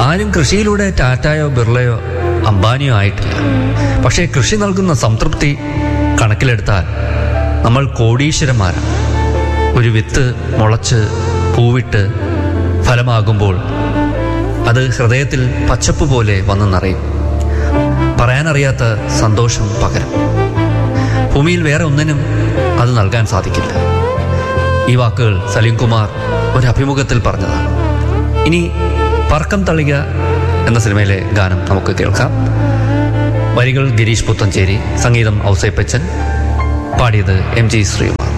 ആരും കൃഷിയിലൂടെ ടാറ്റയോ ബിർളയോ അംബാനിയോ ആയിട്ടില്ല. പക്ഷേ കൃഷി നൽകുന്ന സംതൃപ്തി കണക്കിലെടുത്താൽ നമ്മൾ കോടീശ്വരന്മാരാണ്. ഒരു വിത്ത് മുളച്ച് പൂവിട്ട് ഫലമാകുമ്പോൾ അത് ഹൃദയത്തിൽ പച്ചപ്പ് പോലെ വന്ന് നിറയും. പറയാനറിയാത്ത സന്തോഷം പകരും. ഭൂമിയിൽ വേറെ ഒന്നിനും അത് നൽകാൻ സാധിക്കില്ല. ഈ വാക്കുകൾ സലീം കുമാർ ഒരു അഭിമുഖത്തിൽ പറഞ്ഞതാണ്. ഇനി പറക്കം തളിക എന്ന സിനിമയിലെ ഗാനം നമുക്ക് കേൾക്കാം. വരികൾ ഗിരീഷ് പുത്തഞ്ചേരി, സംഗീതം ഔസേപ്പച്ചൻ, പാടിയത് MG ശ്രീകുമാർ.